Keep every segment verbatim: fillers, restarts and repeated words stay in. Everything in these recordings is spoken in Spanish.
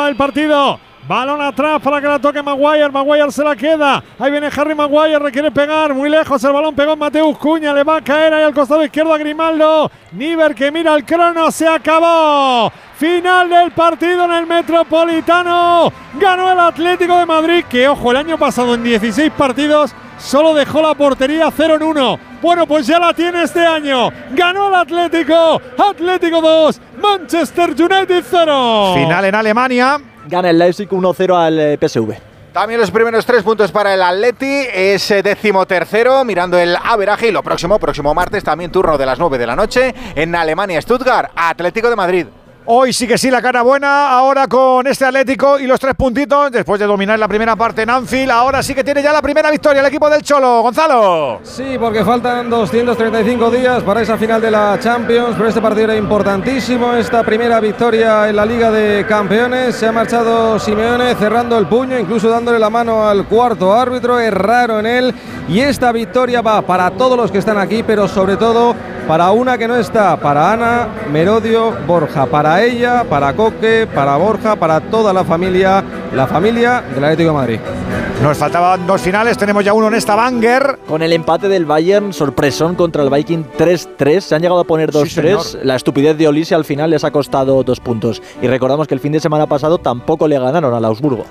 el partido. Balón atrás para que la toque Maguire. Maguire se la queda. Ahí viene Harry Maguire. Requiere pegar. Muy lejos. El balón pegó en Mateus Cunha. Le va a caer ahí al costado izquierdo a Grimaldo. Níver que mira el crono. Se acabó. Final del partido en el Metropolitano. Ganó el Atlético de Madrid. Que ojo, el año pasado en dieciséis partidos solo dejó la portería cero en uno. Bueno, pues ya la tiene este año. Ganó el Atlético. Atlético dos. Manchester United cero. Final en Alemania. Gana el Leipzig uno cero al P S V. También los primeros tres puntos para el Atleti, es décimo tercero, mirando el averaje. Y lo próximo, próximo martes, también turno de las nueve de la noche, en Alemania, Stuttgart, Atlético de Madrid. Hoy sí que sí, la cara buena, ahora con este Atlético y los tres puntitos, después de dominar la primera parte en Anfield, ahora sí que tiene ya la primera victoria el equipo del Cholo. Gonzalo. Sí, porque faltan doscientos treinta y cinco días para esa final de la Champions, pero este partido era importantísimo, esta primera victoria en la Liga de Campeones. Se ha marchado Simeone cerrando el puño, incluso dándole la mano al cuarto árbitro, es raro en él, y esta victoria va para todos los que están aquí, pero sobre todo para una que no está, para Ana Merodio Borja, para ella, para Coque, para Borja, para toda la familia, la familia del Atlético de Madrid. Nos faltaban dos finales, tenemos ya uno en esta banger. Con el empate del Bayern, sorpresón contra el Viking tres tres, se han llegado a poner dos tres, sí, la estupidez de Olise al final les ha costado dos puntos. Y recordamos que el fin de semana pasado tampoco le ganaron al Augsburgo.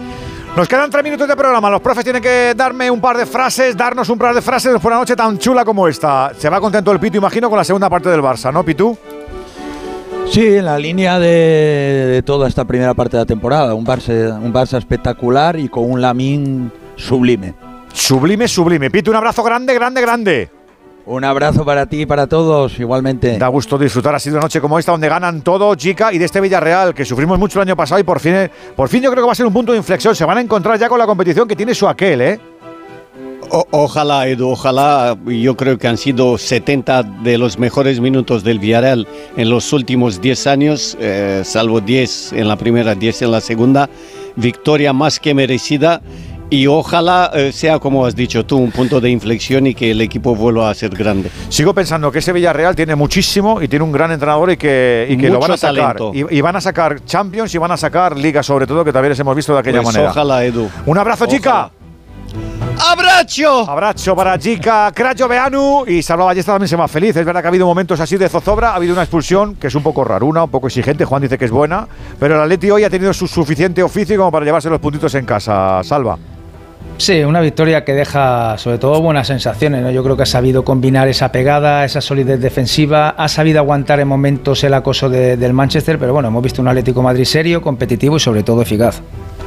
Nos quedan tres minutos de programa. Los profes tienen que darme un par de frases, darnos un par de frases después de una noche tan chula como esta. Se va contento el Pitu, imagino, con la segunda parte del Barça, ¿no, Pitu? Sí, en la línea de, de toda esta primera parte de la temporada. Un Barça, un Barça espectacular y con un Lamine sublime. Sublime, sublime. Pitu, un abrazo grande, grande, grande. Un abrazo para ti y para todos, igualmente. Da gusto disfrutar así de una noche como esta, donde ganan todo, chica, y de este Villarreal, que sufrimos mucho el año pasado y por fin, por fin yo creo que va a ser un punto de inflexión. Se van a encontrar ya con la competición que tiene su aquel, ¿eh? O, ojalá, Edu, ojalá. Yo creo que han sido setenta de los mejores minutos del Villarreal en los últimos diez años, eh, salvo diez en la primera, diez en la segunda. Victoria más que merecida. Y ojalá eh, sea, como has dicho tú, un punto de inflexión y que el equipo vuelva a ser grande. Sigo pensando que ese Villarreal tiene muchísimo y tiene un gran entrenador y que, y que lo van a sacar. Y, y van a sacar Champions y van a sacar Liga, sobre todo, que también les hemos visto de aquella pues manera. Ojalá, Edu. Un abrazo, ojalá. Chica. ¡Abrazo! Abrazo para chica Crayo Beanu. Y Salva Ballesta también se va feliz. Es verdad que ha habido momentos así de zozobra. Ha habido una expulsión que es un poco raruna, un poco exigente. Juan dice que es buena. Pero el Atleti hoy ha tenido su suficiente oficio como para llevarse los puntitos en casa. Salva. Sí, una victoria que deja sobre todo buenas sensaciones, ¿no? Yo creo que ha sabido combinar esa pegada, esa solidez defensiva, ha sabido aguantar en momentos el acoso de, del Manchester, pero bueno, hemos visto un Atlético de Madrid serio, competitivo y sobre todo eficaz.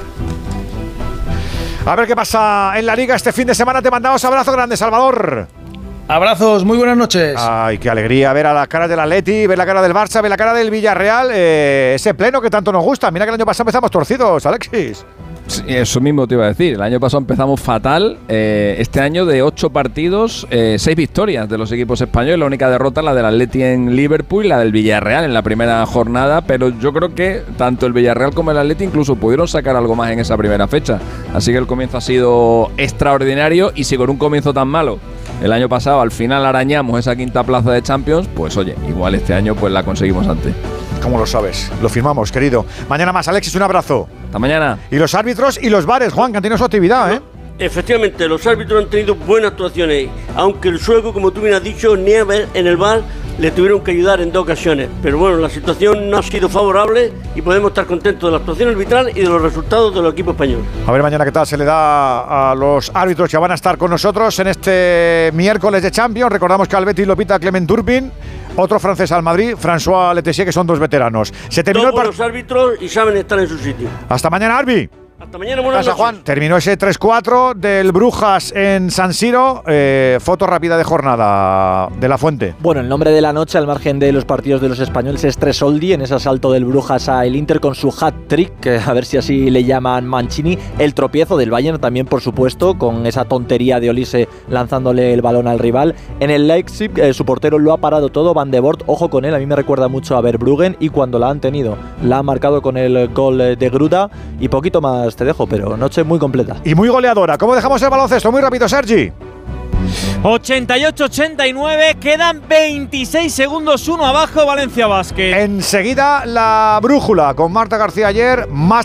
A ver qué pasa en la Liga este fin de semana. Te mandamos abrazo grande, Salvador. Abrazos, muy buenas noches. Ay, qué alegría ver a las caras del Atleti, ver la cara del Barça, ver la cara del Villarreal, eh, ese pleno que tanto nos gusta. Mira que el año pasado empezamos torcidos, Alexis. Sí, eso mismo te iba a decir. El año pasado empezamos fatal. Eh, este año de ocho partidos, eh, seis victorias de los equipos españoles. La única derrota la del Atleti en Liverpool y la del Villarreal en la primera jornada. Pero yo creo que tanto el Villarreal como el Atleti incluso pudieron sacar algo más en esa primera fecha. Así que el comienzo ha sido extraordinario. Y si con un comienzo tan malo el año pasado al final arañamos esa quinta plaza de Champions, pues oye, igual este año pues la conseguimos antes. ¿Cómo lo sabes? Lo firmamos, querido. Mañana más, Alexis, un abrazo. Hasta mañana. Y los árbitros y los bares, Juan, que han tenido su actividad, ¿eh? Efectivamente, los árbitros han tenido buenas actuaciones, aunque el sueco, como tú bien has dicho, Nieves en el V A R le tuvieron que ayudar en dos ocasiones. Pero bueno, la situación no ha sido favorable y podemos estar contentos de la actuación arbitral y de los resultados de los equipos españoles. A ver mañana qué tal se le da a los árbitros que van a estar con nosotros en este miércoles de Champions. Recordamos que al Betis lo pita Clement Turpin, otro francés al Madrid, François Letessier, que son dos veteranos. Se terminó Todos el los árbitros y saben estar en su sitio. Hasta mañana, Arbi. Hasta mañana, buenas noches. Juan. Terminó ese tres cuatro del Brujas en San Siro. Eh, foto rápida de jornada de La Fuente. Bueno, el nombre de la noche, al margen de los partidos de los españoles, es Tresoldi en ese asalto del Brujas a el Inter con su hat-trick, que a ver si así le llaman Mancini. El tropiezo del Bayern también, por supuesto, con esa tontería de Olise lanzándole el balón al rival. En el Leipzig, eh, su portero lo ha parado todo, Van de Voort, ojo con él, a mí me recuerda mucho a Verbruggen, y cuando la han tenido, la ha marcado con el gol de Gruda, y poquito más te dejo, pero noche muy completa. Y muy goleadora. ¿Cómo dejamos el baloncesto? Muy rápido, Sergi. ochenta y ocho ochenta y nueve, quedan veintiséis segundos, uno abajo, Valencia Basket. Enseguida la brújula con Marta García ayer, más